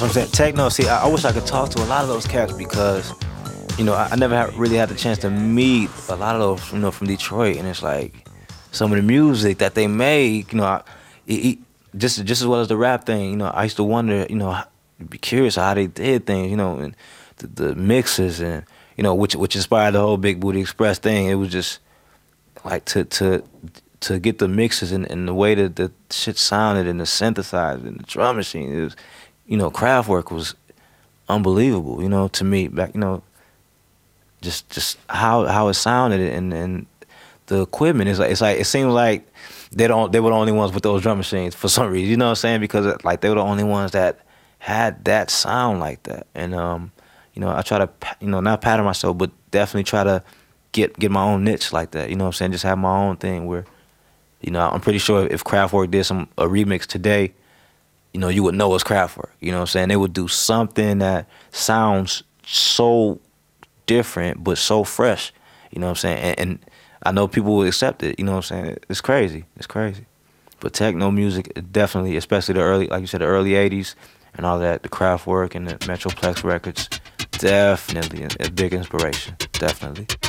what I'm saying. Techno, see, I wish I could talk to a lot of those cats because, I never really had the chance to meet a lot of those, from Detroit. And it's like some of the music that they make, just as well as the rap thing, I used to wonder, be curious how they did things, and the mixes and, which inspired the whole Big Booty Express thing. It was just like to get the mixes and the way that the shit sounded and the synthesizer and the drum machine. It was, Kraftwerk was unbelievable, to me back, just how it sounded and the equipment is like it seems like they were the only ones with those drum machines for some reason. You know what I'm saying? Because like they were the only ones that had that sound like that. And I try to not pattern myself, but definitely try to get my own niche like that. You know what I'm saying? Just have my own thing where, I'm pretty sure if Kraftwerk did a remix today, you would know it's Kraftwerk. You know what I'm saying? They would do something that sounds so different but so fresh. You know what I'm saying? And I know people will accept it. You know what I'm saying? It's crazy. It's crazy. But techno music, definitely, especially the early, like you said, the early '80s and all that, the Kraftwerk and the Metroplex records, definitely a big inspiration. Definitely.